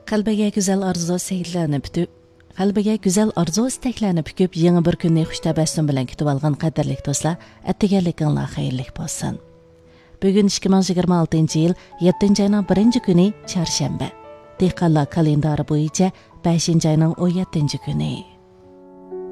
Qalbiga güzel arzu seyirlarni bitib, qalbiga güzel arzu istaklarni püküp, yeni bir kunni xush tabassum bilan kutib olgan qadrlik do'stlar, attiganliginglar xayrli bo'lsin. Bugun 2026-yil 7-oyning 1-kuni çarşamba. Dehqonlar kalendari bo'yicha 5-oyning 17-kuni.